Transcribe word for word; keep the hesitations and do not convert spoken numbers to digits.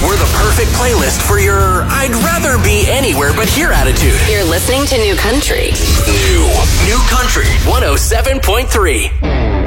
We're the perfect playlist for your I'd rather be anywhere but here attitude. You're listening to New Country. New. New Country one oh seven point three.